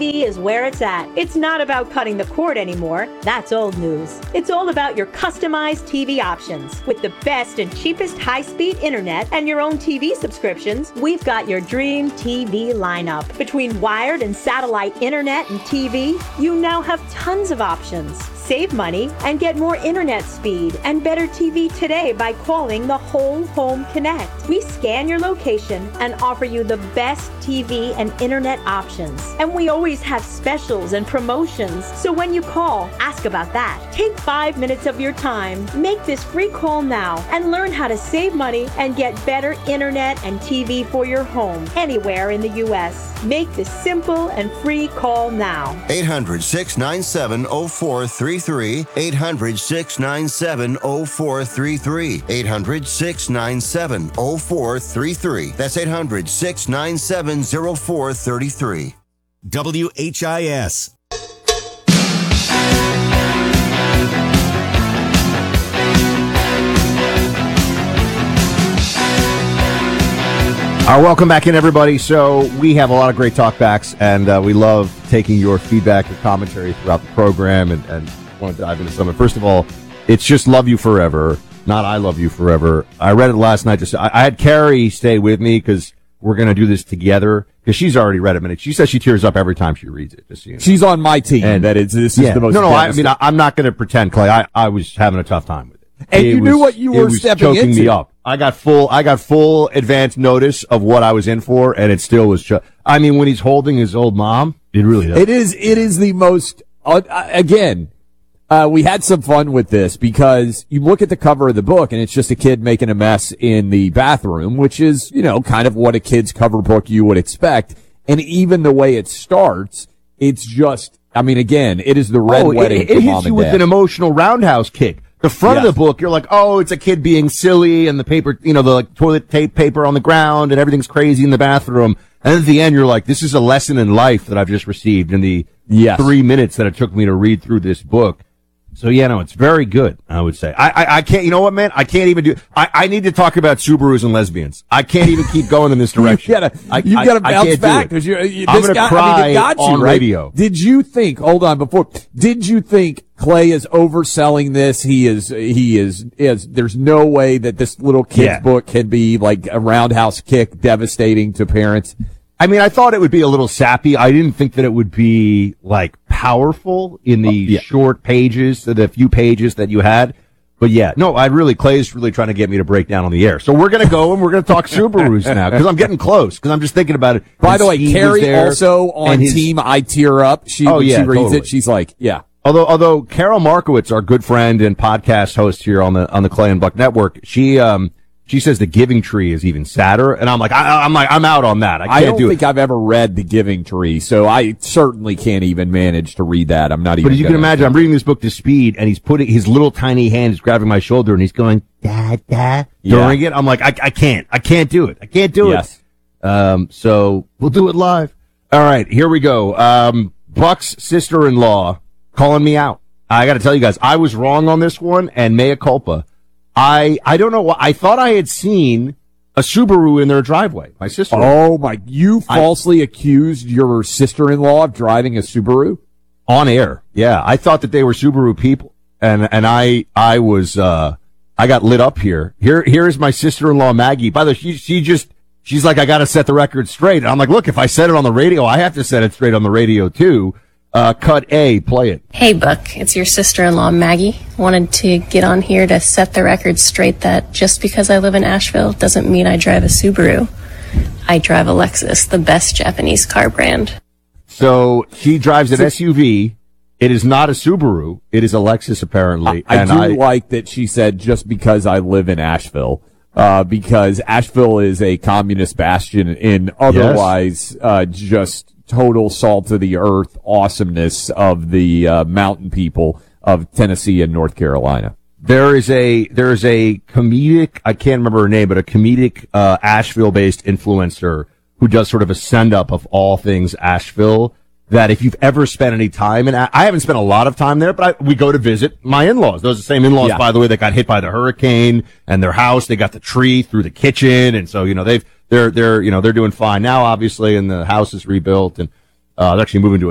TV is where it's at. It's not about cutting the cord anymore. That's old news. It's all about your customized TV options. With the best and cheapest high-speed internet and your own TV subscriptions, we've got your dream TV lineup. Between wired and satellite internet and TV, you now have tons of options. Save money and get more internet speed and better TV today by calling the Whole Home Connect. We scan your location and offer you the best TV and internet options. And we always have specials and promotions. So when you call, ask about that. Take 5 minutes of your time. Make this free call now and learn how to save money and get better internet and TV for your home anywhere in the U.S. Make this simple and free call now. 800-697-0433. 800-697-0433. 800-697-0433. That's 800-697-0433. WHIS. Welcome back in, everybody. So we have a lot of great talkbacks, and we love taking your feedback and commentary throughout the program, and want to dive into some. First of all, it's just Love You Forever, not I Love You Forever. I read it last night. I had Carrie stay with me because we're going to do this together, because she's already read it. She says she tears up every time she reads it. Just so you know. She's on my team. And this is the most. No, I'm not going to pretend, Clay. I was having a tough time with it. And you knew what you were stepping into. It was choking me up. I got full advance notice of what I was in for, and it still was. When he's holding his old mom, it really does. It is the most. Again, we had some fun with this because you look at the cover of the book, and it's just a kid making a mess in the bathroom, which is kind of what a kid's cover book you would expect. And even the way it starts, it's just. Again, it is the red wedding. It hits you with an emotional roundhouse kick. The front of the book, you're like, oh, it's a kid being silly, and the paper, the toilet tape paper on the ground, and everything's crazy in the bathroom. And at the end, you're like, this is a lesson in life that I've just received in the 3 minutes that it took me to read through this book. So it's very good, I would say. I can't, you know what, man? I can't even do, I need to talk about Subarus and lesbians. I can't even keep going in this direction. you gotta bounce back, because I'm gonna cry on radio. Did you think Clay is overselling this? He is, there's no way that this little kid's book can be like a roundhouse kick devastating to parents. I thought it would be a little sappy. I didn't think that it would be like powerful in the short pages, the few pages that you had. But Clay's really trying to get me to break down on the air. So we're going to go and we're going to talk Subarus now, because I'm getting close, because I'm just thinking about it. By the way, Carrie also on team I Tear Up. She reads it. She's like, Although Carol Markowitz, our good friend and podcast host here on the Clay and Buck Network, she says The Giving Tree is even sadder, and I'm like, I'm out on that. I don't think I've ever read The Giving Tree, so I certainly can't even manage to read that. I'm not even. But as you can imagine, I'm reading this book to speed, and he's putting his little tiny hand is grabbing my shoulder, and he's going da during it. I'm like, I can't do it. I can't do it. So we'll do it live. All right, here we go. Buck's sister-in-law calling me out. I got to tell you guys, I was wrong on this one, and mea culpa. I don't know what, I thought I had seen a Subaru in their driveway. My sister. Oh my, you falsely accused your sister-in-law of driving a Subaru? On air. Yeah. I thought that they were Subaru people. And I was, I got lit up here. Here is my sister-in-law, Maggie. By the way, she's like, I got to set the record straight. And I'm like, look, if I said it on the radio, I have to set it straight on the radio too. Cut A, play it. Hey, Buck, it's your sister-in-law, Maggie. Wanted to get on here to set the record straight that just because I live in Asheville doesn't mean I drive a Subaru. I drive a Lexus, the best Japanese car brand. So she drives an SUV. It is not a Subaru. It is a Lexus, apparently. I do like that she said just because I live in Asheville. Because Asheville is a communist bastion in otherwise just total salt of the earth awesomeness of the mountain people of Tennessee and North Carolina. There is a comedic, I can't remember her name, but a comedic Asheville-based influencer who does sort of a send-up of all things Asheville, that if you've ever spent any time in, I haven't spent a lot of time there, but we go to visit my in-laws. Those are the same in-laws, by the way, that got hit by the hurricane, and their house, they got the tree through the kitchen, and so, they're doing fine now, obviously, and the house is rebuilt, and they're actually moving to